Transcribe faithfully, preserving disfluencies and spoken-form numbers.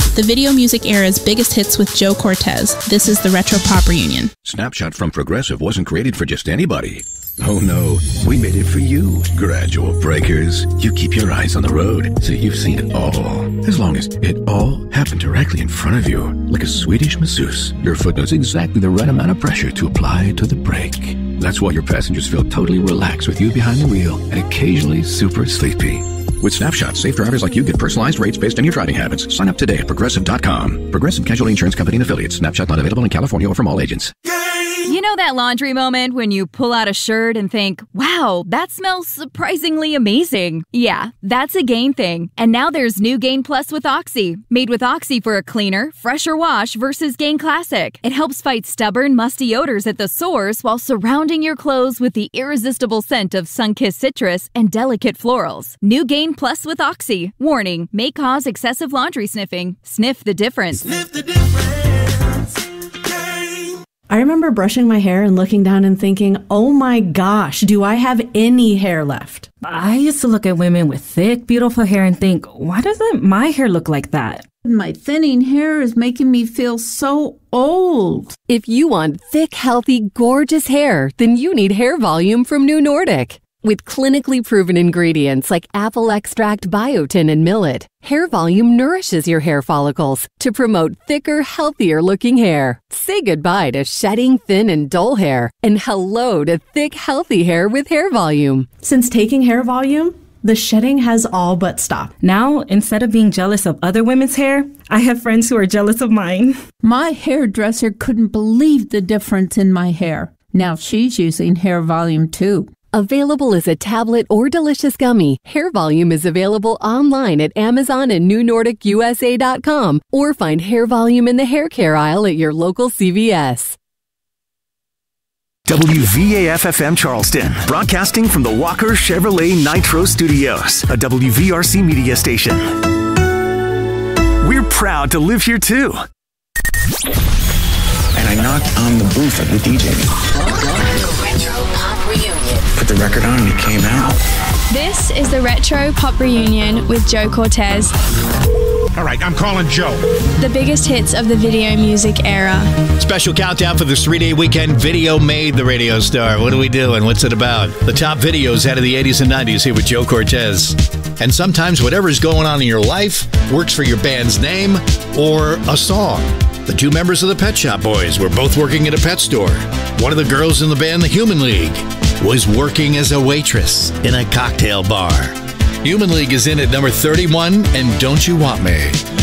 the video music era's biggest hits with Joe Cortez. This is the Retro Pop Reunion. Snapshot from Progressive wasn't created for just anybody. Oh no, we made it for you. Gradual breakers. You keep your eyes on the road, so you've seen it all. As long as it all happened directly in front of you, like a Swedish masseuse, your foot knows exactly the right amount of pressure to apply to the brake. That's why your passengers feel totally relaxed with you behind the wheel and occasionally super sleepy. With Snapshot, safe drivers like you get personalized rates based on your driving habits. Sign up today at Progressive dot com. Progressive Casualty Insurance Company and Affiliates. Snapshot not available in California or from all agents. You know that laundry moment when you pull out a shirt and think, wow, that smells surprisingly amazing. Yeah, that's a Gain thing. And now there's new Gain Plus with Oxy. Made with Oxy for a cleaner, fresher wash versus Gain Classic. It helps fight stubborn, musty odors at the source while surrounding your clothes with the irresistible scent of sun-kissed citrus and delicate florals. New Gain Plus with Oxy. Warning, may cause excessive laundry sniffing. Sniff the difference. Sniff the difference. I remember brushing my hair and looking down and thinking, oh my gosh, do I have any hair left? I used to look at women with thick, beautiful hair and think, why doesn't my hair look like that? My thinning hair is making me feel so old. If you want thick, healthy, gorgeous hair, then you need Hair Volume from New Nordic. With clinically proven ingredients like apple extract, biotin, and millet, Hair Volume nourishes your hair follicles to promote thicker, healthier-looking hair. Say goodbye to shedding, thin, and dull hair, and hello to thick, healthy hair with Hair Volume. Since taking Hair Volume, the shedding has all but stopped. Now, instead of being jealous of other women's hair, I have friends who are jealous of mine. My hairdresser couldn't believe the difference in my hair. Now she's using Hair Volume too. Available as a tablet or delicious gummy, Hair Volume is available online at Amazon and New Nordic U S A dot com, or find Hair Volume in the hair care aisle at your local C V S. W V A F F M Charleston, broadcasting from the Walker Chevrolet Nitro Studios, a W V R C media station. We're proud to live here too. And I knocked on the booth of the D J. The Retro Pop Reunion. Put the record on and it came out. This is the Retro Pop Reunion with Joe Cortez. All right, I'm calling Joe. The biggest hits of the video music era. Special countdown for this three-day weekend. Video made the radio star. What are we doing? What's it about? The top videos out of the eighties and nineties here with Joe Cortez. And sometimes whatever's going on in your life works for your band's name or a song. The two members of the Pet Shop Boys were both working at a pet store. One of the girls in the band, the Human League, was working as a waitress in a cocktail bar. Human League is in at number thirty-one, and Don't You Want Me?